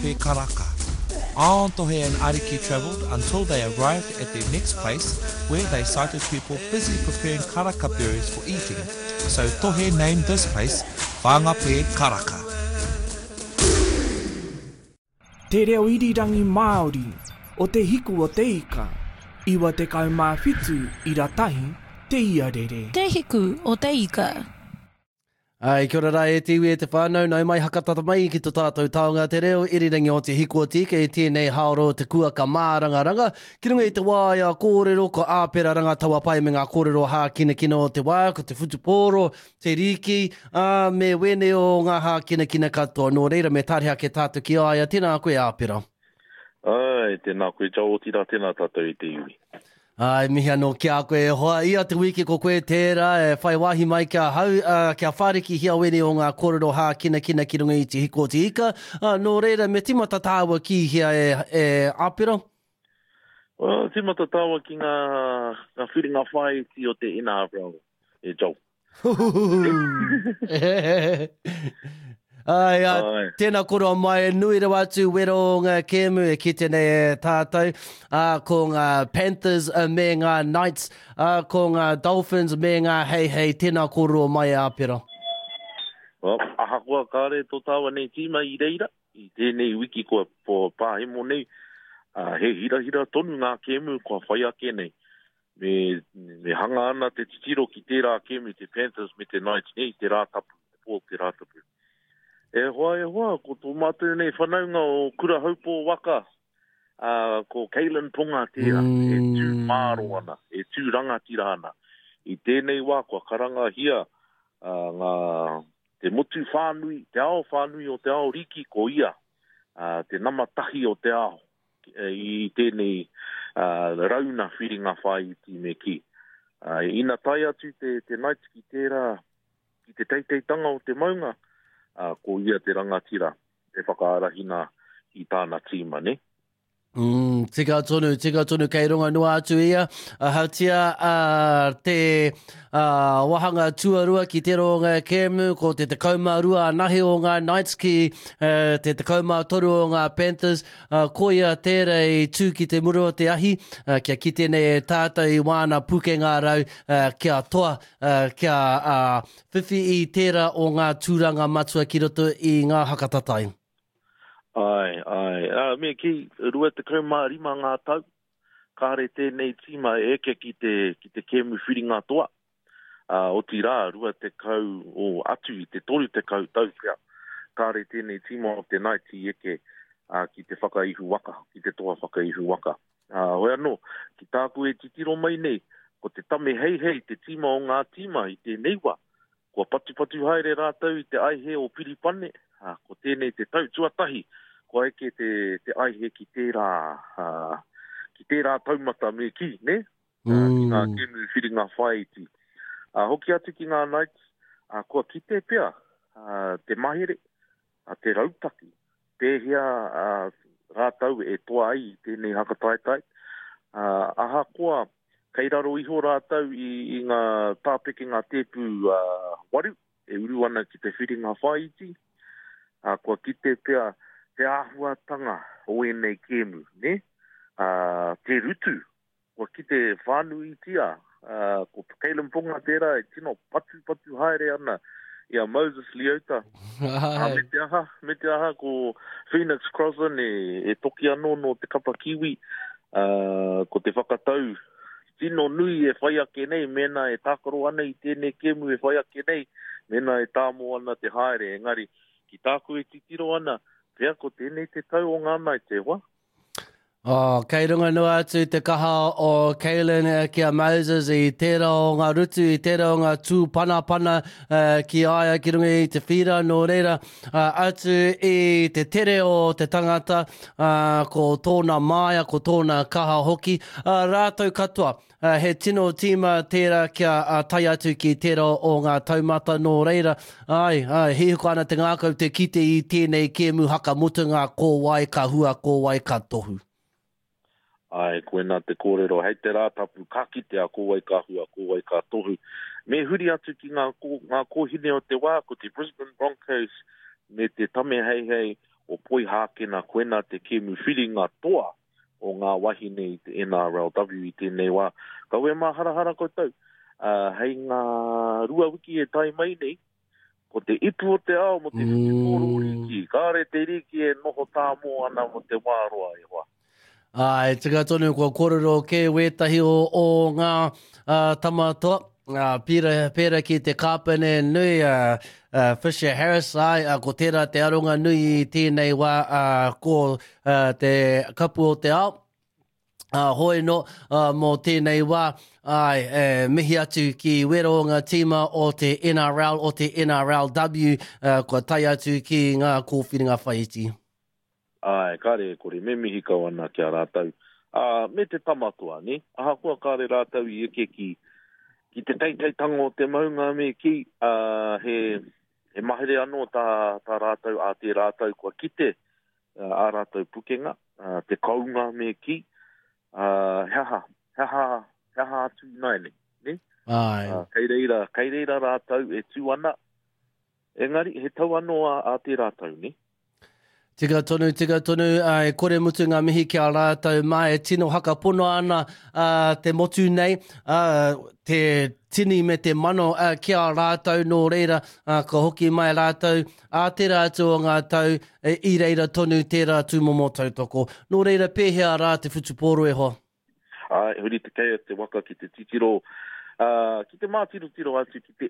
prepare karaka. Aontohe and Ariki travelled until they arrived at their next place where they sighted people busy preparing karaka berries for eating. So Tohe named this place Whangape Karaka. Te reo irirangi Māori o te hiku o te ika, iwa te kaumāwhitu I ratahi te iarere. Te hiku o te ika. Ai, kia ora rā e te iwi e te whānau, nau mai hakatata mai ki tō tātou taonga te reo, irirangi o te hiku o te ika, e tēnei haoro te kua ka mārangaranga. Ki runga I te wāia kōrero, ko āpera ranga taua pai me ngā kōrero hākina kina o te wā, ko te whutupōro, te riki, me wene o ngā hākina kina katoa. Nō reira me tāreha ke tātou ki aia, tēnā koe āpera. Ai, tēnā koe tau o tira, tēnā tātou I te iwi. Ai, mihi anō kia koe hoa ia te wiki ko koe tērā, e whai wahi mai kia hau, kia whāriki hia wene o ngā kōrero hākina kina ki runga I te hiko o te ika. Nō reira, me timata tāua ki hia e āpera? Timata tāua ki ngā whiringa whai ti o te ina āpera e jau. Ai, tēnā koroa mai, nui rawa atu wero o ngā kēmu e ki tēnei e tātou, ko ngā Panthers me ngā Knights, ko ngā Dolphins me ngā hei, tēnā koroa mai āpera. Aha kua kāre tō tāua nei tīma I reira, I tēnei wiki kua po pāhemo nei, he hira tonu ngā kēmu kua whai ake nei. Me hanga ana te titiro ki tērā kēmu, te Panthers me te Knights nei, te rātapu, te rātapu. E hoa, ko tō mātou nei whanaunga o kura haupo waka, ko Keilan Ponga tērā, e tū māro ana, e tū rangatira ana. I tēnei wā, kua karanga hia, ngā te motu whānui, te ao whānui o te ao riki ko ia, te namatahi o te ao, I tēnei rauna whiringa whai ti me ki. Ina tai atu te Knights ki tērā, ki te teiteitanga o te maunga, ko ia te rangatira, te whakaarahina I tāna tīma, ne? Tika tonu, kei runga noa atu ia, hautia te wahanga tuarua ki te ronga kēmu, ko te kaumārua nahi o ngā Knights ki te kaumā toru o ngā Panthers, ko ia tērei tū ki te murua te ahi, kia ki tēnei e tātou I wāna puke ngā rau, kia toa, kia whiwhi I tērā o ngā tūranga matua ki roto I ngā hakatatai. Ai, me ki rua te kaumārima ngā tau, kāre tēnei tīma e eke ki te kēmu whiringa toa. O tira, rua te kau o atu I te toru te kau tau kia. Kāre tēnei tīma o te Knights I eke ki te whakaihu waka, ki te toa whakaihu waka. Hoi anō, ki tāku e titiro mai nei, ko te tame hei, te tīma o ngā tīma I te neiwa. Kua patu haere rātau I te aihe o Piripane, ko tēnei te tau tuatahi, ko eke te aihe ki tērā taumata me ki, ne? Ki ngā kēmu whiringa whai ti. Hoki atu ki ngā Knights, kua kite pea, te mahere, te rautaki, pēhia rātau e toa ai tēnei hakataitai. Aha koa, kei raro iho rātau I ngā tāpeke ngā tēpu waru, e uru ana ki te whiringa whai ti. Kua kite pea te āhuatanga o enei kēmu, ne? Te rutu, kua kite whānui tia, ko Keilan Ponga tērā e tino patu haere ana Ia Moses Leota. Me te aha ko Phoenix Crossan e toki anō no te kapa kiwi, ko te whakatau. Tino nui e whai ake nei, mena e tākaro ana I tēnei kēmu e whai ake nei, mena e tāmo ana te haere, engari, ki tāku e titiro ana, pea ko tēnei te tau o ngā nai te wā. Kei runga noa atu te kaha o Keilan kia Moses I tērā o ngā rutu, I tērā o ngā tū pana ki aia ki runga I te whira, nō reira atu I te tere o te tangata, ko tōna māia, ko tōna kaha hoki, rātou katoa. He tino tīma tērā kia tai atu ki tērā o ngā taumata nō reira. Ai, hihuko ana te ngākau te kite I tēnei kēmu haka mutunga ko wai ka hua, ko wai ka tohu. Ai, koe nā te kōrero, hei te rātapu, ka kitea, ko wai ka hua, ko wai ka tohu. Me huri atu ki ngā kōhine o te wā, ko te Brisbane Broncos, me te tame hei o poi hākena koena te kemu whiringa toa o ngā wahine i te NRLW i tēnei wā. Kau e maharahara koutou, hei ngā rua wiki e tai mai nei, ko te ipu o te ao mo te whitiporo riki, kāre te riki e noho tā mō ana mo te wāroa e wā. Ai, tika tonu kua kororo ke wetahi o ngā tamatoa. Pera ki te kāpene nui, Fisher Harris, ko tērā te aronga nui i tēnei wā ko te kapu o te ao. Hoi no, mō tēnei wā, mihi atu ki wero ngā tīma o te NRL, o te NRLW, kua tai atu ki ngā kōwhiringa whaiti. Ai, kare kore, me mihi kau ana kia rātau. Me te tamatua, ne? Aha kua kare rātau i eke ki te teiteitango o te maunga me ki, he mahere anō tā rātau a te rātau kua kite, a rātau pukenga, te kaunga me ki, heha atu nai ne? Kei reira rātau e tū ana, engari he tau anō a te rātau, ne? Tika tonu, e kore mutu ngā mihi kia rātau mai, e tino haka pono ana te motu nei, te tini me te mano kia rātau nō reira, ka hoki mai rātau, tērā atu o ngā tau, i reira tonu tērā tūmomo tautoko. Nō reira pēhea rā te whutuporo e hoa. Huri te kei te waka ki te titiro, ki te mātiro atu ki te